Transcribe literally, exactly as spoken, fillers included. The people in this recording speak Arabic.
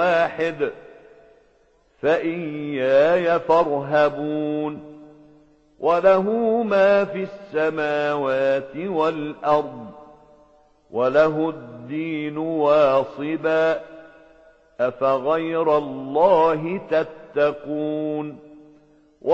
واحد فإياي فارهبون وله ما في السماوات والأرض وله الدين واصبا أفغير الله تتقون